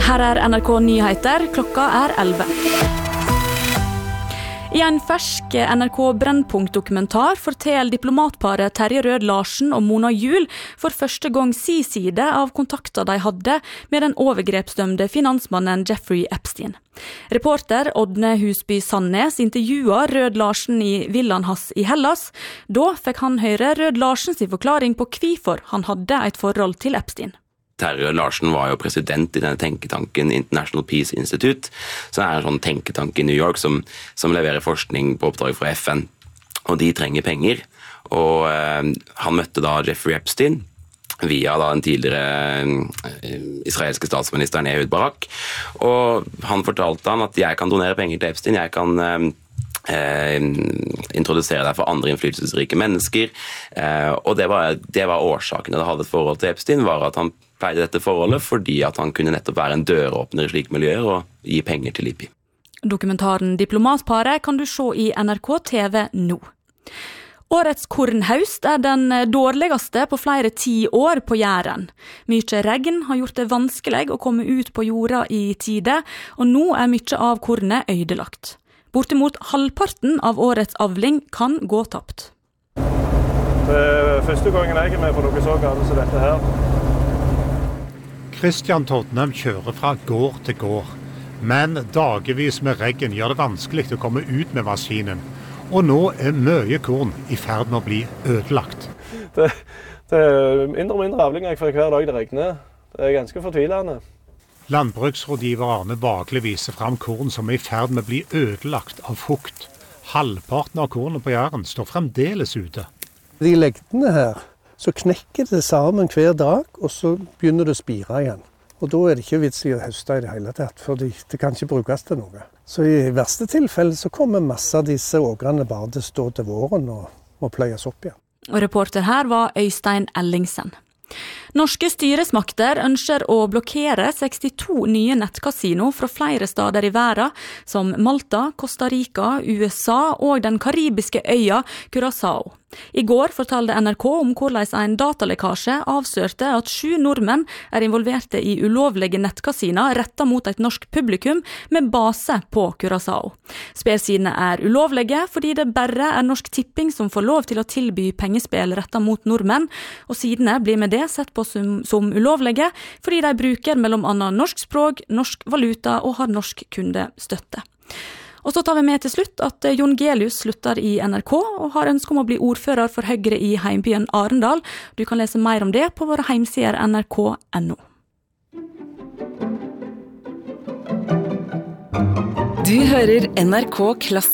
Her NRK Nyheter, klokka 11. I en fersk NRK Brennpunkt-dokumentar forteller diplomatparet Terje Rød Larsen og Mona Juel for første gang si side av kontakter de hadde med den overgrepsdømte finansmannen Jeffrey Epstein. Reporter Ådne Husby Sandnes intervjuet Rød Larsen i villaen hans i Hellas. Da fikk han høre Rød Larsens forklaring på hvorfor han hadde et forhold til Epstein. Terje Larsen var jo president i denne tenketanken International Peace Institute, som en sånn tenketank i New York som leverer forskning på oppdrag fra FN, og de trenger penger. Og han møtte da Jeffrey Epstein via da den tidligere israelske statsministeren Ehud Barak, og han fortalte han at jeg kan donere penger til Epstein, jeg kan introdusere deg for andre innflytelsesrike mennesker, og det var årsaken til at hadde et forhold til Epstein, var at han pleide dette forholdet fordi at han kunne nettopp være en døråpner i slike miljøer og gi penger til Libya. Dokumentaren Diplomatparet kan du se i NRK TV nå. Årets kornhaust den dårligste på flere 10 år på Jæren. Mye regn har gjort det vanskelig å komme ut på jorda i tide, og nå mye av kornet ødelagt. Bortimot halvparten av årets avling kan gå tapt. Det første gangen jeg med på noe så galt som dette her. Kristian Todnem kjører fra gård til gård, men dagevis med regn gjør det vanskelig å komme ut med maskinen. Og nå mye korn i ferd med å bli ødelagt. Det mindre og mindre avling jeg får hver dag det regner. Det ganske fortvilende. Landbruksrådgiver Arne Bagle viser fram korn som i ferd med å bli ødelagt av fukt. Halvparten av kornet på Jæren står fremdeles ute. De legdene her, så knekker det sammen hver dag, og så begynner det å spire igjen. Og da det ikke vits i å høste i det hele tatt, for det kan ikke brukes til noe. Så i verste tilfelle så kommer masse av disse ågrene bare til å stå til våren og pløyes opp igjen. Og reporter her var Øystein Ellingsen. Norske styresmakter ønsker å blokkere 62 nye nettkasino fra flere steder i verden, som Malta, Costa Rica, USA og den karibiske øya Curaçao. I går fortalte NRK om hvordan en datalekkasje avslørte at 7 nordmenn involverte i ulovlige nettkasiner rettet mot et norsk publikum med base på Curaçao. Spillsidene ulovlige fordi det bare Norsk Tipping som får lov til å tilby pengespill rettet mot nordmenn, og sidene blir med det sett på som ulovlige fordi de bruker mellom annet norsk språk, norsk valuta og har norsk kundestøtte. Og så tar vi med til slutt at Jon Gelius slutter i NRK og har ønske om å bli ordfører for Høyre i heimbyen Arendal. Du kan lese mer om det på våre heimsider nrk.no. Du hører NRK Klassisk.